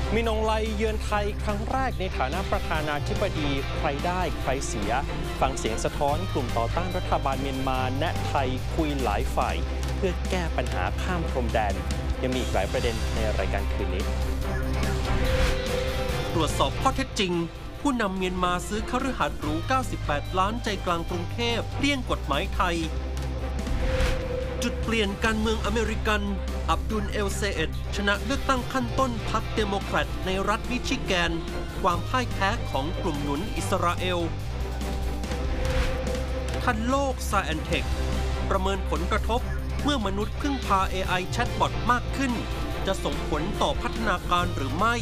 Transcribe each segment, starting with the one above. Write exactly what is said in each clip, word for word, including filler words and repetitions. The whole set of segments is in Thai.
มินอองไลเยือนไทยครั้งแรกในฐานะประธานาธิบดีใครได้ใครเสียฟังเสียงสะท้อนกลุ่มต่อต้านรัฐบาลเมียนมาแนะไทยคุยหลายฝ่ายเพื่อแก้ปัญหาข้ามพรมแดนยังมีอีกหลายประเด็นในรายการคืนนี้ตรวจสอบข้อเท็จจริงผู้นำเมียนมาซื้อคฤหาสน์หรูเก้าสิบแปดล้านใจกลางกรุงเทพเลี่ยงกฎหมายไทยจุดเปลี่ยนการเมืองอเมริกันอับดุลเอลเซเอดชนะเลือกตั้งขั้นต้นพรรคเดโมแครตในรัฐมิชิแกนความพ่ายแพ้ของกลุ่มหนุนอิสราเอลทันโลก Scientech ประเมินผลกระทบเมื่อมนุษย์พึ่งพา เอ ไอ แชทบอทมากขึ้นจะส่งผลต่อพัฒนาการหรือไม่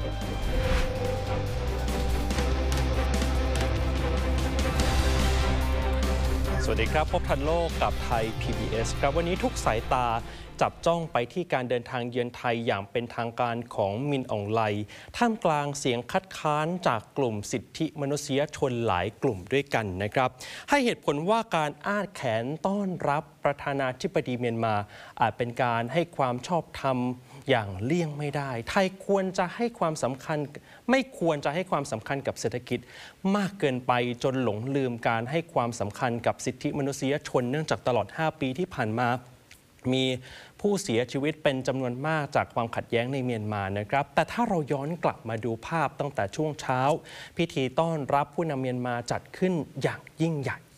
สวัสดีครับพบทันโลกกับไทย พี บี เอส ครับวันนี้ทุกสายตาจับจ้องไปที่การเดินทางเยือนไทยอย่างเป็นทางการของมินอองไลท่ามกลางเสียงคัดค้านจากกลุ่มสิทธิมนุษยชนหลายกลุ่มด้วยกันนะครับให้เหตุผลว่าการอ้าแขนต้อนรับประธานาธิบดีเมียนมาอาจเป็นการให้ความชอบธรรมอย่างเลี่ยงไม่ได้ไทยควรจะให้ความสำคัญไม่ควรจะให้ความสำคัญกับเศรษฐกิจมากเกินไปจนหลงลืมการให้ความสำคัญกับสิทธิมนุษยชนเนื่องจากตลอดห้าปีที่ผ่านมามีผู้เสียชีวิตเป็นจำนวนมากจากความขัดแย้งในเมียนมานะครับแต่ถ้าเราย้อนกลับมาดูภาพตั้งแต่ช่วงเช้าพิธีต้อนรับผู้นำเมียนมาจัดขึ้นอย่างยิ่งใหญ่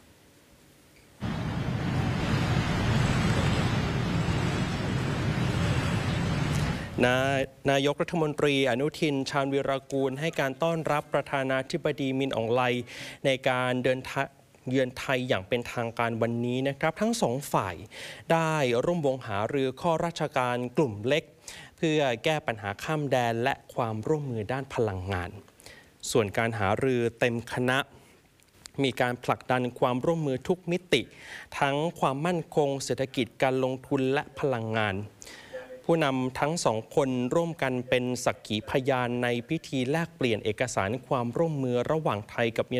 นายกรัฐมนตรีอนุทินชาญวีรกูลให้การต้อนรับประธานาธิบดีมินอองไลในการเดินทางเยือนไทยอย่างเป็นทางการวันนี้นะครับทั้งสองฝ่ายได้ร่วมวงหารือข้อราชการกลุ่มเล็กเพื่อแก้ปัญหาข้ามแดนและความร่วมมือด้านพลังงานส่วนการหารือเต็มคณะมีการผลักดันความร่วมมือทุกมิติทั้งความมั่นคงเศรษฐกิจการลงทุนและพลังงานผู้นำทั้งสองคนร่วมกันเป็นสักขีพยานในพิธีแลกเปลี่ยนเอกสารความร่วมมือระหว่างไทยกับ